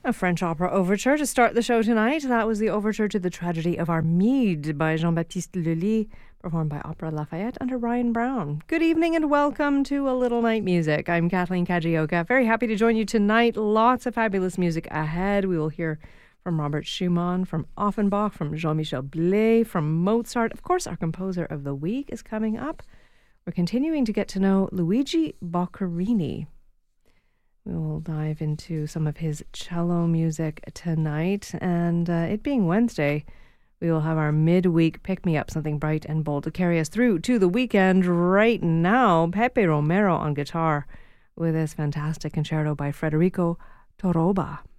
A French opera overture to start the show tonight. That was the overture to The Tragedy of Armide by Jean-Baptiste Lully, performed by Opera Lafayette under Ryan Brown. Good evening and welcome to A Little Night Music. I'm Kathleen Kajioka. Very happy to join you tonight. Lots of fabulous music ahead. We will hear from Robert Schumann, from Offenbach, from Jean-Michel Blé, from Mozart. Of course, our composer of the week is coming up. We're continuing to get to know Luigi Boccherini. We will dive into some of his cello music tonight. And it being Wednesday, we will have our midweek pick-me-up, something bright and bold to carry us through to the weekend. Right now, Pepe Romero on guitar with this fantastic concerto by Federico Toroba.